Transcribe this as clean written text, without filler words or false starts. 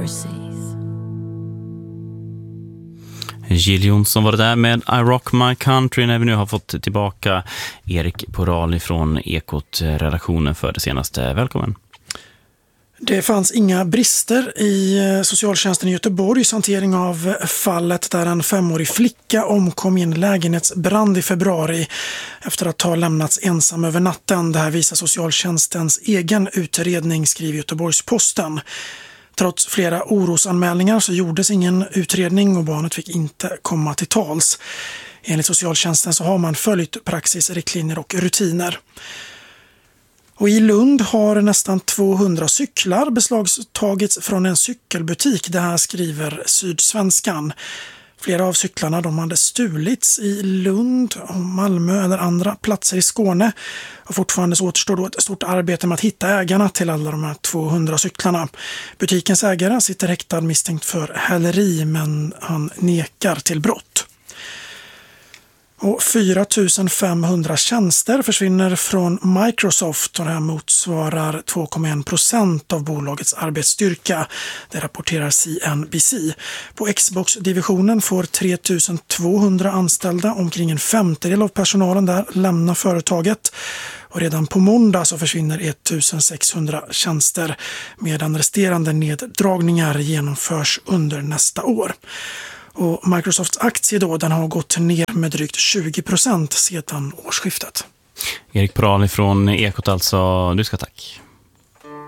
overseas. Jill Johnson var det där med I Rock My Country, när vi nu har fått tillbaka Erik Porali från Ekot-redaktionen för det senaste. Välkommen. Det fanns inga brister i socialtjänsten i Göteborgs hantering av fallet där en 5-årig flicka omkom i en lägenhetsbrand i februari efter att ha lämnats ensam över natten. Det här visar socialtjänstens egen utredning, skriver Göteborgs-Posten. Trots flera orosanmälningar så gjordes ingen utredning och barnet fick inte komma till tals. Enligt socialtjänsten så har man följt praxis, riktlinjer och rutiner. Och i Lund har nästan 200 cyklar beslagtagits från en cykelbutik. Det här skriver Sydsvenskan. Flera av cyklarna de hade stulits i Lund, Malmö eller andra platser i Skåne. Och fortfarande så återstår då ett stort arbete med att hitta ägarna till alla de här 200 cyklarna. Butikens ägare sitter häktad misstänkt för häleri, men han nekar till brott. Och 4 500 tjänster försvinner från Microsoft och det här motsvarar 2,1% av bolagets arbetsstyrka. Det rapporterar CNBC. På Xbox-divisionen får 3 200 anställda, omkring en femtedel av personalen där, lämna företaget. Och redan på måndag så försvinner 1 600 tjänster medan resterande neddragningar genomförs under nästa år. Och Microsofts aktie då, den har gått ner med drygt 20% sedan årsskiftet. Erik Porali från Ekot alltså, du ska tack.